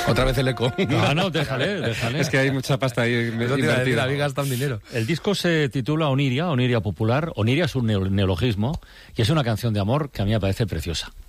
Otra vez el eco. No, déjale. Es que hay mucha pasta ahí invertida. Había gastado un dinero. El disco se titula Oniria Popular. Oniria es un neologismo y es una canción de amor que a mí me parece preciosa.